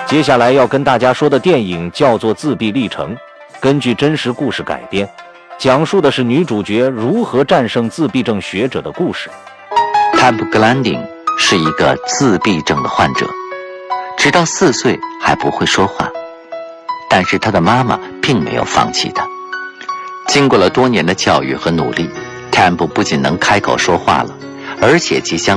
接下来要跟大家说的电影叫做《自闭历程》，根据真实故事改编，讲述的是女主角如何战胜自闭症学者的故事。 Temple Grandin 是一个自闭症的患者，直到4岁还不会说话，但是他的妈妈并没有放弃他。经过了多年的教育和努力， Temple 不仅能开口说话了，而且即将